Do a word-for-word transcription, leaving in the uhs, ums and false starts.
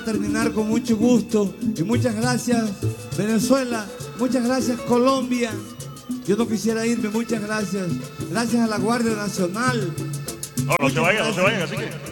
Terminar con mucho gusto y muchas gracias Venezuela, muchas gracias Colombia. Yo no quisiera irme, muchas gracias. Gracias a la Guardia Nacional. No, no se vayan, no se vayan, así que...